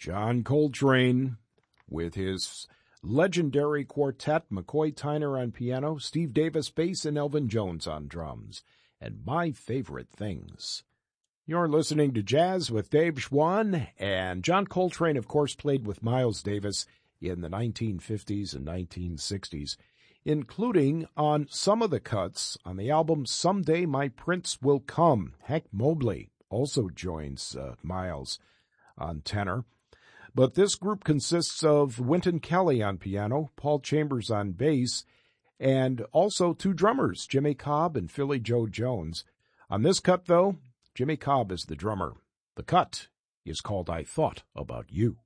John Coltrane with his legendary quartet, McCoy Tyner on piano, Steve Davis bass, and Elvin Jones on drums. And My Favorite Things. You're listening to Jazz with Dave Schwann, and John Coltrane, of course, played with Miles Davis in the 1950s and 1960s, including on some of the cuts on the album Someday My Prince Will Come. Hank Mobley also joins Miles on tenor. But this group consists of Wynton Kelly on piano, Paul Chambers on bass, and also two drummers, Jimmy Cobb and Philly Joe Jones. On this cut, though, Jimmy Cobb is the drummer. The cut is called I Thought About You.